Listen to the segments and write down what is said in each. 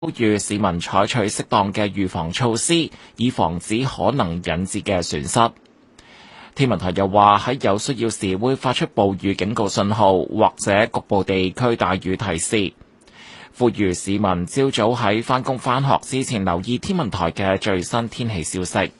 呼籲市民採取適當嘅預防措施，以防止可能引致嘅損失。天文台又話喺有需要時會發出暴雨警告信號，或者局部地區大雨提示。呼籲市民朝早喺返工返學之前留意天文台嘅最新天氣消息。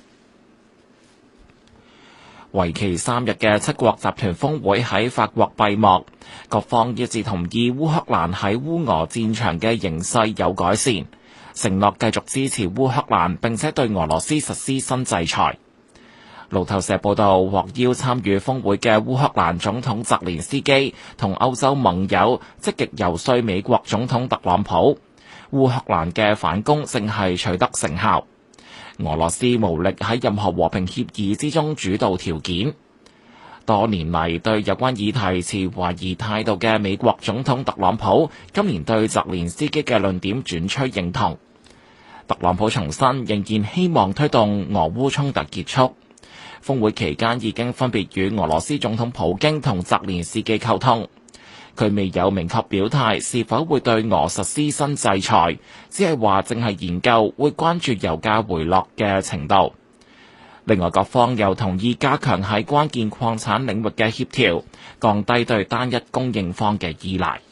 為期3日嘅七國集團峰會喺法國閉幕，各方一致同意烏克蘭喺烏俄戰場嘅形勢有改善，承諾繼續支持烏克蘭，並且對俄羅斯實施新制裁。路透社報道，獲邀參與峰會嘅烏克蘭總統澤連斯基同歐洲盟友積極游說美國總統特朗普，烏克蘭嘅反攻正係取得成效。俄羅斯無力喺任何和平協議之中主導條件。多年嚟對有關議題持懷疑態度嘅美國總統特朗普，今年對澤連斯基嘅論點轉趨認同。特朗普重申仍然希望推動俄烏衝突結束。峰會期間已經分別與俄羅斯總統普京同澤連斯基溝通，佢未有明確表態是否會對俄實施新制裁，只係話正係研究，會關注油價回落嘅程度。另外，各方又同意加強喺關鍵礦產領域嘅協調，降低對單一供應方嘅依賴。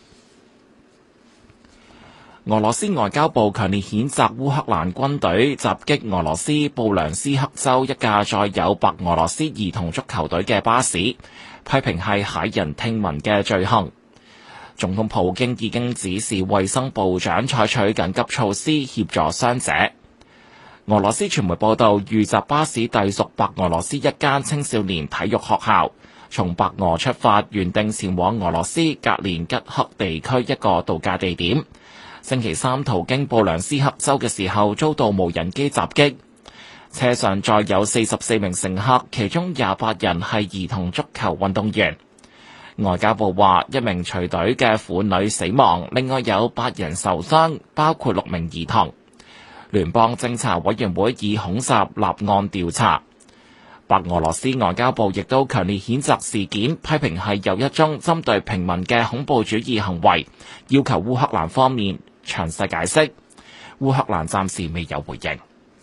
俄羅斯外交部強烈譴責烏克蘭軍隊襲擊俄羅斯布良斯克州一架載有白俄羅斯兒童足球隊嘅巴士，批評係駭人聽聞嘅罪行。總統普京已經指示衛生部長採取緊急措施協助傷者。俄羅斯傳媒報道，遇襲巴士隸屬白俄羅斯一間青少年體育學校，從白俄出發，原定前往俄羅斯格連吉克地區一個度假地點。星期三途經布良斯克州嘅時候，遭到無人機襲擊。車上載有44名乘客，其中28人係兒童足球運動員。外交部話，一名隨隊嘅婦女死亡，另外有8人受傷，包括6名兒童。聯邦偵查委員會以恐襲立案調查。白俄羅斯外交部亦都強烈譴責事件，批評係又一宗針對平民嘅恐怖主義行為，要求烏克蘭方面詳細解釋。烏克蘭暫時未有回應。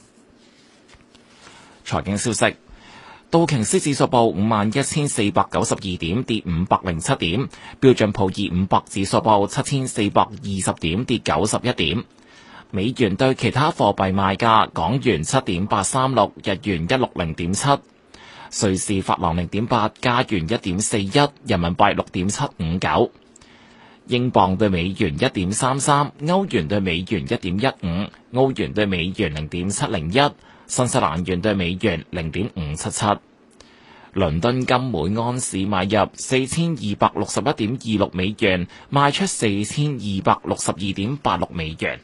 財經消息：道瓊斯指數報51,492點，跌507點；標準普爾500指數報7,420點，跌91點。美元對其他貨幣賣價：港元7.836，日元160.7，瑞士法郎0.8，加元1.41，人民幣6.759。英鎊對美元1.33，歐元對美元1.15，澳元對美元0.701，新西蘭元對美元0.577。倫敦金每盎司買入4261.26美元，賣出4262.86美元。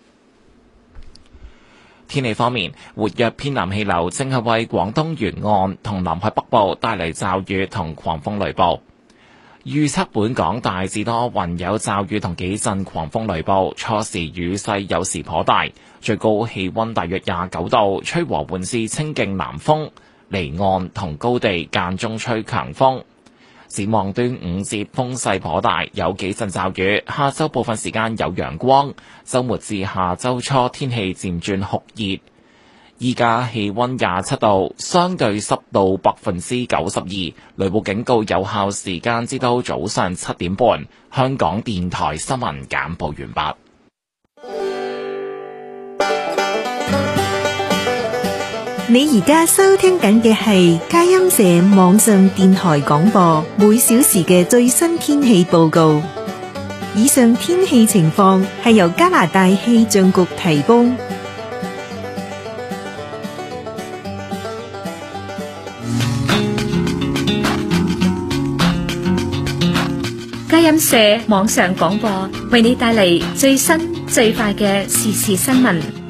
天氣方面，活躍偏南氣流正係為廣東沿岸同南海北部帶嚟驟雨同狂風雷暴。預測本港大致多雲，有驟雨同幾陣狂風雷暴，初時雨勢有時頗大，最高氣溫大約29度，吹和緩至清勁南風，離岸同高地間中吹強風。展望端午節風勢頗大，有幾陣驟雨，下周部分時間有陽光，周末至下周初天氣漸轉酷熱。依家氣溫27度，相對濕度92%，雷暴警告有效時間至到早上7點半。香港電台新聞簡報完畢。 你而家收聽緊嘅係佳音社網上電台廣播，每小時嘅最新天氣報告。以上天氣情況係由加拿大氣象局提供。 佳音社網上廣播為你帶嚟最新最快嘅時事新聞。